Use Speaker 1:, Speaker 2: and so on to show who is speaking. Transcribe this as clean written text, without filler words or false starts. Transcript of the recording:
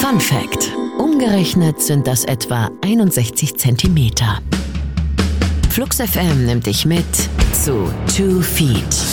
Speaker 1: Fun Fact: Umgerechnet sind das etwa 61 Zentimeter. Flux FM nimmt dich mit zu 2 Feet.